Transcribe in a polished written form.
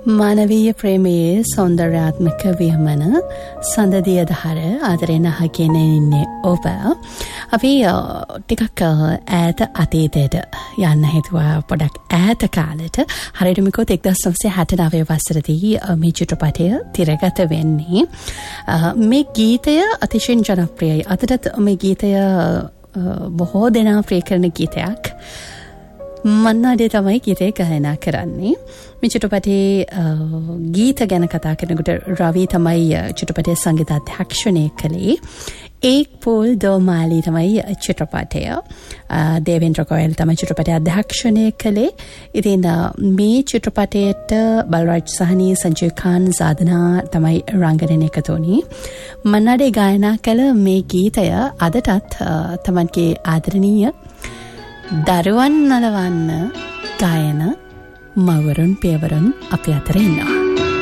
මානවීය ප්‍රේමයේ සෞන්දර්යාත්මක වියමන සඳදියදහර ආදරෙන් අහගෙන ඉන්නේ ඔබ. අපි ටිකක් ඈත අතීතයට යන්න හිතුවා පොඩක් ඈත කාලෙට. හරියටම කිව්වොත් 1969 වසරේදී මේ චිත්‍රපටය තිරගත වෙන්නේ. මේ ගීතය අතිශයින් ජනප්‍රියයි. අදටත් මේ ගීතය බොහෝ දෙනා ප්‍රිය කරන ගීතයක්. මන්නාඩේ තමයි ගීතය ගායනා කරන්නේ. මේ චිත්‍රපටයේ ගීත ගැන කතා කරනකොට රවි තමයි චිත්‍රපටයේ සංගීත අධ්‍යක්ෂණය කළේ. एक पोल दो माली තමයි චිත්‍රපටය. දේවේන්ද්‍ර ගෝයල් තමයි චිත්‍රපටයේ අධ්‍යක්ෂණය කළේ. ඉතින් මේ චිත්‍රපටයට බල්රාජ් සහනී, සංජීව් ખાન, සාධනා තමයි රංගනයෙන් එකතු වුණේ. මන්නාඩේ ගායනා කළ මේ ගීතය අදටත් තමන්ගේ ආදරණීය දරුවන් නලවන්න ගායන මවරුන් පියවරුන් අපි අතර ඉන්නවා.